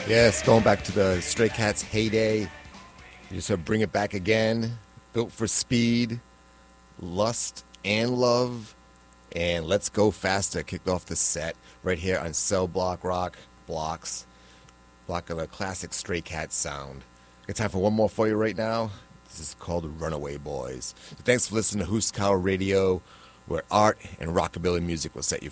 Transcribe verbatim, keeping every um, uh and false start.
Yes, going back to the Stray Cats heyday. You just bring it back again. Built for speed, lust, and love. And Let's Go Faster kicked off the set right here on Cell Block Rock Blocks. Blocking a classic Stray Cat sound. Got time for one more for you right now. This is called Runaway Boys. Thanks for listening to Huskauer Radio, where art and rockabilly music will set you